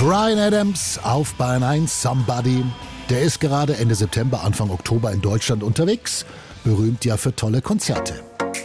Bryan Adams auf Bayern 1, Somebody. Der ist gerade Ende September, Anfang Oktober in Deutschland unterwegs. Berühmt ja für tolle Konzerte.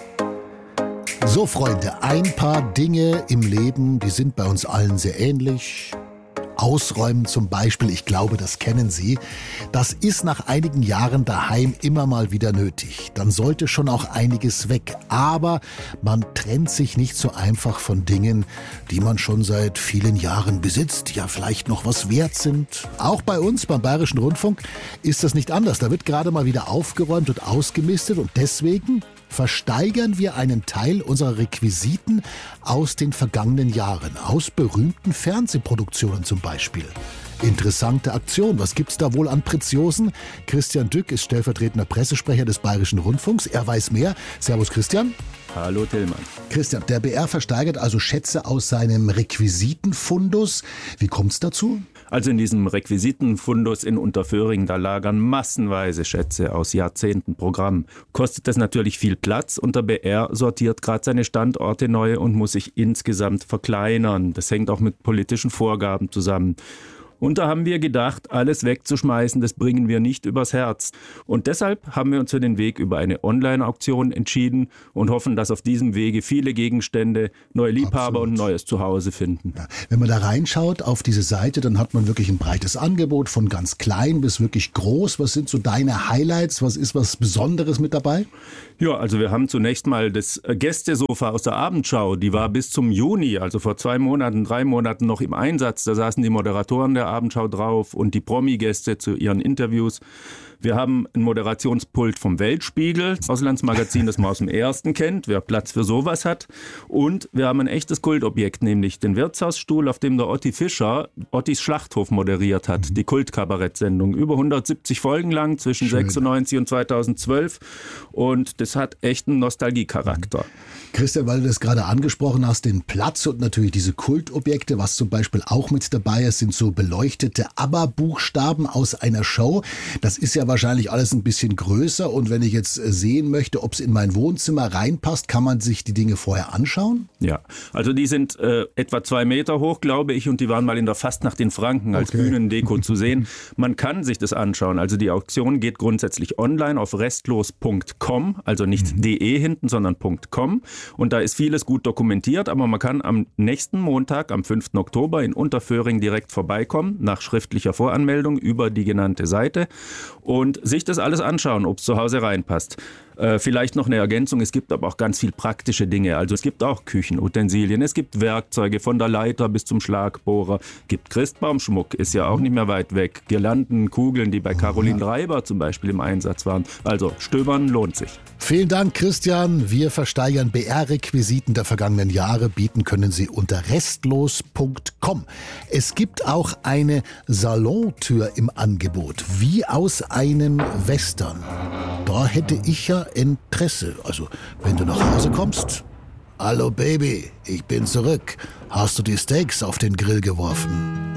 So, Freunde, ein paar Dinge im Leben, die sind bei uns allen sehr ähnlich. Ausräumen zum Beispiel, ich glaube, das kennen Sie. Das ist nach einigen Jahren daheim immer mal wieder nötig. Dann sollte schon auch einiges weg. Aber man trennt sich nicht so einfach von Dingen, die man schon seit vielen Jahren besitzt, die ja vielleicht noch was wert sind. Auch bei uns beim Bayerischen Rundfunk ist das nicht anders. Da wird gerade mal wieder aufgeräumt und ausgemistet und deswegen versteigern wir einen Teil unserer Requisiten aus den vergangenen Jahren, aus berühmten Fernsehproduktionen zum Beispiel. Interessante Aktion. Was gibt's da wohl an Preziosen? Christian Dück ist stellvertretender Pressesprecher des Bayerischen Rundfunks. Er weiß mehr. Servus Christian. Hallo Tillmann. Christian, der BR versteigert also Schätze aus seinem Requisitenfundus. Wie kommt's dazu? Also in diesem Requisitenfundus in Unterföhring, da lagern massenweise Schätze aus Jahrzehnten Programm. Kostet das natürlich viel Platz und der BR sortiert gerade seine Standorte neu und muss sich insgesamt verkleinern. Das hängt auch mit politischen Vorgaben zusammen. Und da haben wir gedacht, alles wegzuschmeißen, das bringen wir nicht übers Herz. Und deshalb haben wir uns für den Weg über eine Online-Auktion entschieden und hoffen, dass auf diesem Wege viele Gegenstände neue Liebhaber und neues Zuhause finden. Ja, wenn man da reinschaut auf diese Seite, dann hat man wirklich ein breites Angebot, von ganz klein bis wirklich groß. Was sind so deine Highlights? Was ist was Besonderes mit dabei? Ja, also wir haben zunächst mal das Gästesofa aus der Abendschau. Die war bis zum Juni, also vor 2 Monaten, 3 Monaten noch im Einsatz. Da saßen die Moderatoren der Abendschau drauf und die Promi-Gäste zu ihren Interviews. Wir haben ein Moderationspult vom Weltspiegel, das Auslandsmagazin, das man aus dem Ersten kennt, wer Platz für sowas hat. Und wir haben ein echtes Kultobjekt, nämlich den Wirtshausstuhl, auf dem der Otti Fischer Ottis Schlachthof moderiert hat. Die Kultkabarett-Sendung, über 170 Folgen lang, zwischen 96 und 2012. Und das hat echt einen Nostalgiecharakter. Christian, weil du das gerade angesprochen hast, den Platz und natürlich diese Kultobjekte, was zum Beispiel auch mit dabei ist, sind so beleuchtete ABBA-Buchstaben aus einer Show. Das ist ja wahrscheinlich alles ein bisschen größer und wenn ich jetzt sehen möchte, ob es in mein Wohnzimmer reinpasst, kann man sich die Dinge vorher anschauen? Ja, also die sind etwa 2 Meter hoch, glaube ich, und die waren mal in der Fastnacht in Franken als Bühnendeko zu sehen. Man kann sich das anschauen. Also die Auktion geht grundsätzlich online auf restlos.com, also nicht de hinten, sondern .com. Und da ist vieles gut dokumentiert, aber man kann am nächsten Montag, am 5. Oktober in Unterföhring direkt vorbeikommen, nach schriftlicher Voranmeldung über die genannte Seite und sich das alles anschauen, ob es zu Hause reinpasst. Vielleicht noch eine Ergänzung, es gibt aber auch ganz viel praktische Dinge. Also es gibt auch Küchenutensilien, es gibt Werkzeuge von der Leiter bis zum Schlagbohrer, gibt Christbaumschmuck, ist ja auch nicht mehr weit weg, Girlanden, Kugeln, die bei Caroline Reiber zum Beispiel im Einsatz waren. Also stöbern lohnt sich. Vielen Dank, Christian. Wir versteigern BR-Requisiten der vergangenen Jahre. Bieten können Sie unter restlos.com. Es gibt auch eine Salontür im Angebot, wie aus einem Western. Da hätte ich ja Interesse. Also, wenn du nach Hause kommst. Hallo Baby, ich bin zurück. Hast du die Steaks auf den Grill geworfen?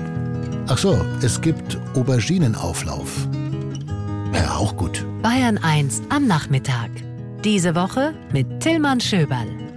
Ach so, es gibt Auberginenauflauf. Ja, auch gut. Bayern 1 am Nachmittag. Diese Woche mit Tillmann Schöberl.